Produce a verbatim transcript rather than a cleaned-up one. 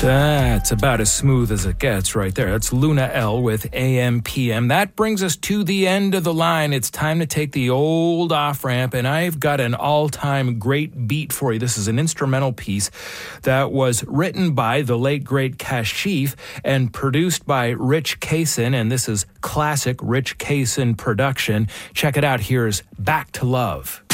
That's about as smooth as it gets right there. That's Luna L with A M P M. That brings us to the end of the line. It's time to take the old off-ramp, and I've got an all-time great beat for you. This is an instrumental piece that was written by the late, great Kashif and produced by Rich Kaysen, and this is classic Rich Kaysen production. Check it out. Here's Back to Love.